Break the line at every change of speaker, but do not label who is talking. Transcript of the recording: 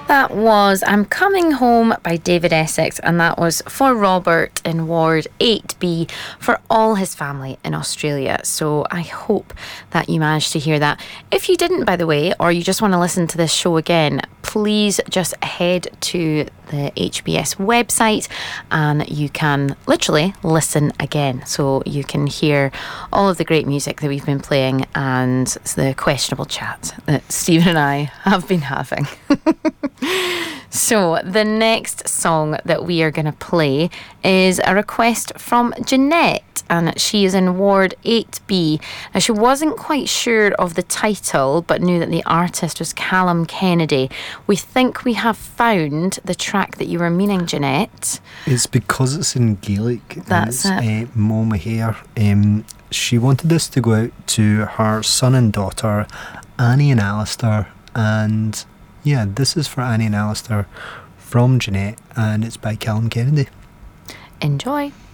That was I'm Coming Home by David Essex, and that was for Robert in Ward 8B for all his family in Australia. So I hope that you managed to hear that. If you didn't, by the way, or you just want to listen to this show again, please just head to the HBS website and you can literally listen again. So you can hear all of the great music that we've been playing and the questionable chat that Stephen and I have been having. So the next song that we are going to play is a request from Jeanette, and she is in Ward 8B. Now, she wasn't quite sure of the title, but knew that the artist was Callum Kennedy. We think we have found the track that you were meaning, Jeanette.
It's because it's in Gaelic.
That's it.
Mo Maher. She wanted this to go out to her son and daughter, Annie and Alistair, and yeah, this is for Annie and Alistair from Jeanette, and it's by Callum Kennedy.
Enjoy.